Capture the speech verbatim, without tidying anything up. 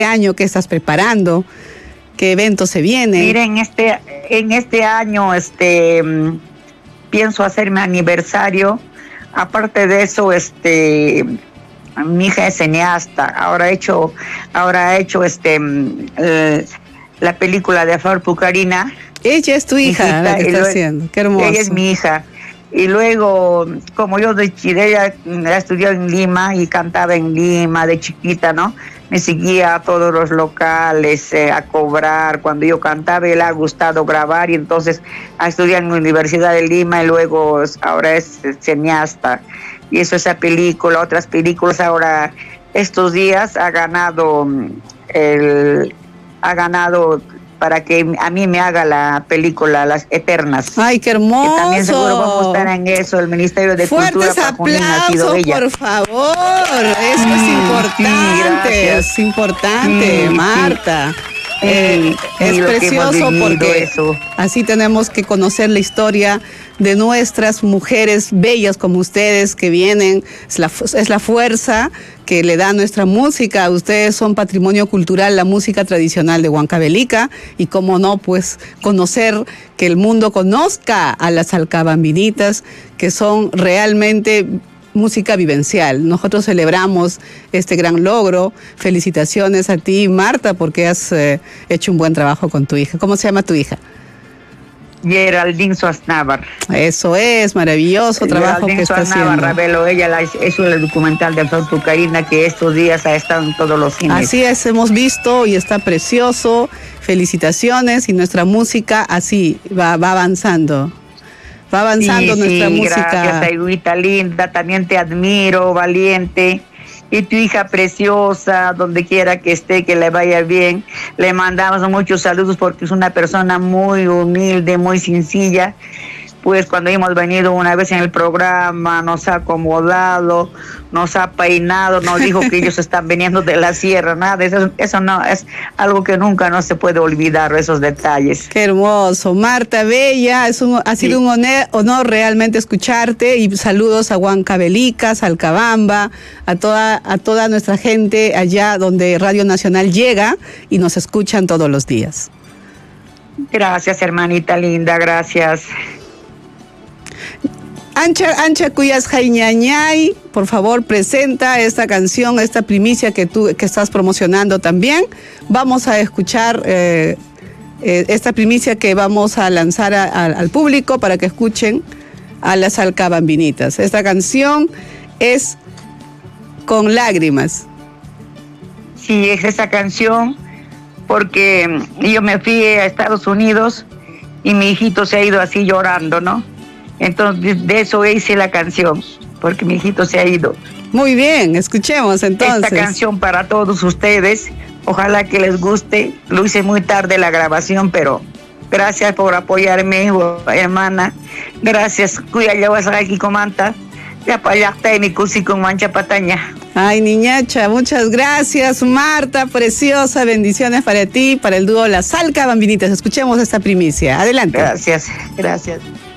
año que estás preparando, qué evento se viene. Miren, este, en este año este, pienso hacer mi aniversario. Aparte de eso, este, mi hija es cineasta. Ahora ha hecho, ahora ha hecho este, eh, la película de Flor Pucarina. Ella es tu hija, hijita, la que está luego, haciendo. Qué hermoso. Ella es mi hija. Y luego, como yo de Chile, ella, ella estudió en Lima y cantaba en Lima de chiquita, ¿no? Me seguía a todos los locales eh, a cobrar. Cuando yo cantaba, le ha gustado grabar y entonces ha estudiado en la Universidad de Lima y luego ahora es cineasta. Y eso, esa película, otras películas, ahora estos días ha ganado, el, ha ganado para que a mí me haga la película Las Eternas. ¡Ay, qué hermoso! Que también seguro vamos a estar en eso, el Ministerio de Cultura. Fuertes aplausos, por favor. Eso sí, es importante, sí, es importante, sí, Marta. Sí. Eh, sí, es precioso porque eso. Así tenemos que conocer la historia de nuestras mujeres bellas como ustedes que vienen, es la, es la fuerza que le da nuestra música. Ustedes son patrimonio cultural, la música tradicional de Huancavelica, y cómo no, pues conocer, que el mundo conozca a las salcabambinitas, que son realmente música vivencial. Nosotros celebramos este gran logro. Felicitaciones a ti, Marta, porque has eh, hecho un buen trabajo con tu hija. ¿Cómo se llama tu hija? Geraldine Suaznavar. Eso es, maravilloso trabajo que está haciendo. Ravelo, ella la, es el documental de Flor Pucarina que estos días ha estado en todos los cines. Así es, hemos visto y está precioso. Felicitaciones, y nuestra música así va, va avanzando. Va avanzando sí, nuestra sí, música. Gracias, Aiguita linda, también te admiro, valiente. Y tu hija preciosa, donde quiera que esté, que le vaya bien. Le mandamos muchos saludos porque es una persona muy humilde, muy sencilla. Pues cuando hemos venido una vez en el programa, nos ha acomodado, nos ha peinado, nos dijo que ellos están viniendo de la sierra, nada, eso, eso no, es algo que nunca no se puede olvidar, esos detalles. Qué hermoso. Marta Bella, es un, ha sido sí. un honor, honor realmente escucharte, y saludos a Huancavelica, Salcabamba, a toda, a toda nuestra gente allá donde Radio Nacional llega y nos escuchan todos los días. Gracias, hermanita linda, gracias. Ancha, Ancha Cuyas Jaiñañay, por favor, presenta esta canción, esta primicia que tú que estás promocionando también. Vamos a escuchar eh, eh, esta primicia que vamos a lanzar a, a, al público para que escuchen a las salcabambinitas. Esta canción es Con Lágrimas. Sí, es esa canción porque yo me fui a Estados Unidos y mi hijito se ha ido así llorando, ¿no? Entonces, de eso hice la canción, porque mi hijito se ha ido. Muy bien, escuchemos entonces. Esta canción para todos ustedes, ojalá que les guste. Lo hice muy tarde la grabación, pero gracias por apoyarme, hermana. Gracias, cuya llevas aquí comanta. Ya para allá técnico y con mancha pataña. Ay, niñacha, muchas gracias, Marta, preciosa, bendiciones para ti, para el dúo Las Salcabambinitas. Escuchemos esta primicia. Adelante. Gracias, gracias.